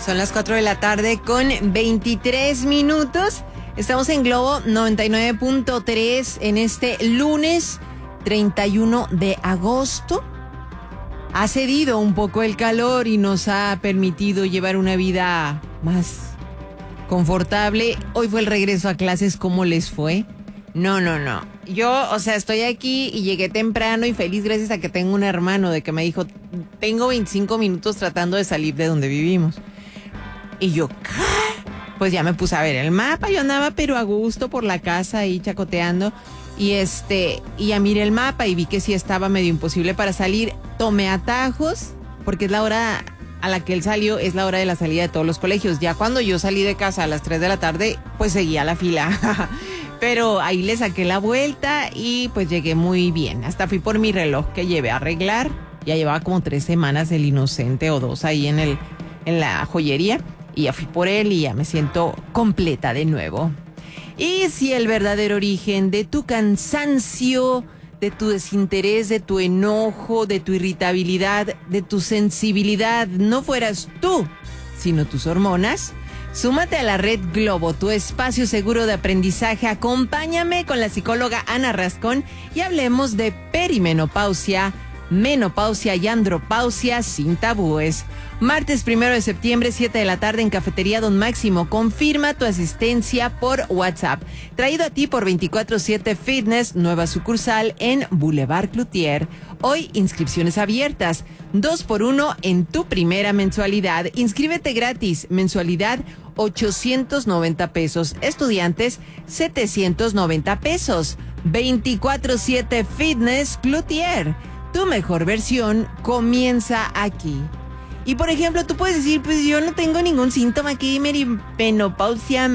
Son las 4 de la tarde con 23 minutos. Estamos en Globo 99.3 en este lunes 31 de agosto. Ha cedido un poco el calor y nos ha permitido llevar una vida más confortable. Hoy fue el regreso a clases. ¿Cómo les fue? No. Yo, estoy aquí y llegué temprano y feliz gracias a que tengo un hermano de que me dijo, tengo 25 minutos tratando de salir de donde vivimos. Y yo, pues ya me puse a ver el mapa. Yo andaba pero a gusto por la casa ahí chacoteando. Y ya miré el mapa y vi que sí estaba medio imposible para salir. Tomé atajos, porque es la hora a la que él salió, es la hora de la salida de todos los colegios. Ya cuando yo salí de casa a las 3 de la tarde, pues seguía la fila. Pero ahí le saqué la vuelta y pues llegué muy bien. Hasta fui por mi reloj que llevé a arreglar. Ya llevaba como 3 semanas el inocente o 2 ahí en la joyería. Y ya fui por él y ya me siento completa de nuevo. Y si el verdadero origen de tu cansancio, de tu desinterés, de tu enojo, de tu irritabilidad, de tu sensibilidad, no fueras tú, sino tus hormonas, súmate a la Red Globo, tu espacio seguro de aprendizaje. Acompáñame con la psicóloga Ana Rascón y hablemos de perimenopausia, menopausia y andropausia sin tabúes. Martes 1 de septiembre, 7 de la tarde en Cafetería Don Máximo. Confirma tu asistencia por WhatsApp. Traído a ti por 24/7 Fitness, nueva sucursal en Boulevard Cloutier. Hoy inscripciones abiertas. 2x1 en tu primera mensualidad. Inscríbete gratis. Mensualidad 890 pesos. Estudiantes 790 pesos. 24/7 Fitness Cloutier. Tu mejor versión comienza aquí. Y por ejemplo, tú puedes decir, pues yo no tengo ningún síntoma aquí, menopausia,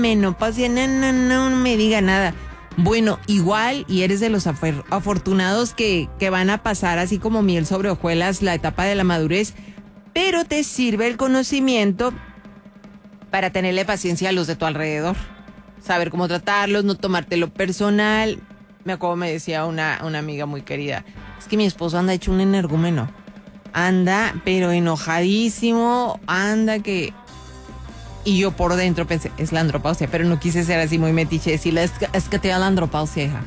no me diga nada. Bueno, igual, y eres de los afortunados que van a pasar así como miel sobre hojuelas la etapa de la madurez, pero te sirve el conocimiento para tenerle paciencia a los de tu alrededor. Saber cómo tratarlos, no tomártelo personal. Me acuerdo, me decía una amiga muy querida, es que mi esposo anda hecho un energúmeno. Anda, pero enojadísimo, anda que... Y yo por dentro pensé, es la andropausia, pero no quise ser así muy metiche, decirle, es que te da la andropausia, hija.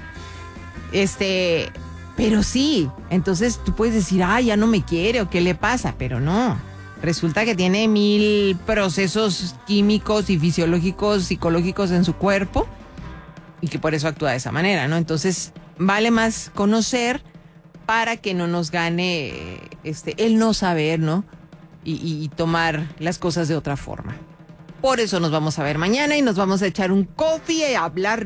Pero sí, entonces tú puedes decir, ya no me quiere o qué le pasa, pero no. Resulta que tiene 1000 procesos químicos y fisiológicos, psicológicos en su cuerpo y que por eso actúa de esa manera, ¿no? Entonces, vale más conocer para que no nos gane el no saber, ¿no? Y tomar las cosas de otra forma. Por eso nos vamos a ver mañana y nos vamos a echar un coffee y a hablar